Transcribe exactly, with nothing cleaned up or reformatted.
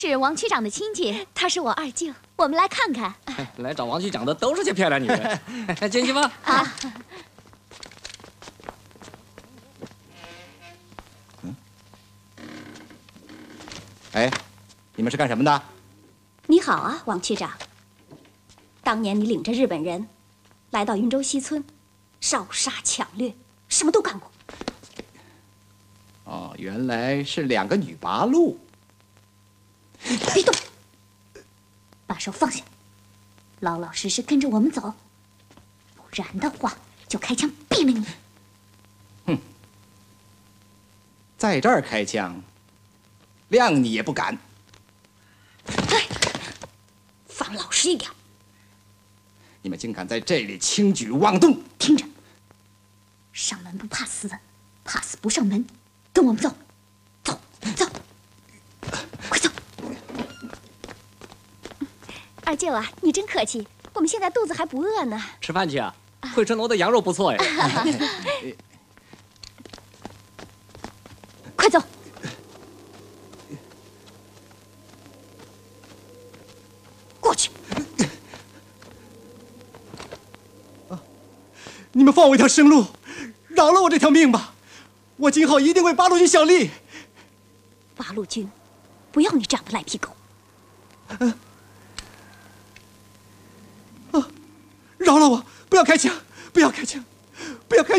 是王区长的亲戚，他是我二舅。我们来看看。 来找王区长的都是些漂亮女人，进去吧。 啊。 嗯。哎，你们是干什么的？ 你好啊，王区长。当年你领着日本人来到云州西村，烧杀抢掠，什么都干过。 哦，原来是两个女八路。 别动，把手放下，老老实实跟着我们走，不然的话就开枪毙了你。 哼，在这儿开枪，谅你也不敢。 哎，放老实一点！ 你们竟敢在这里轻举妄动！ 听着，上门不怕死，怕死不上门。 跟我们走，走走，快走！二舅啊，你真客气，我们现在肚子还不饿呢。 吃饭去啊！惠春楼的羊肉不错呀。 快走！过去！ 你们放我一条生路，饶了我这条命吧！ 我今后一定为八路军效力。 八路军，不要你这样的赖皮狗。 啊！啊！饶了我！不要开枪！不要开枪！不要开枪！